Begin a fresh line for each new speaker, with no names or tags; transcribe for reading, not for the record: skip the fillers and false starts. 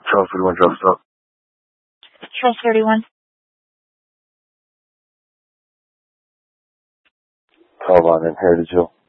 Charles 31, drop stop.
Charles 31.
Call on in Heritage Hill.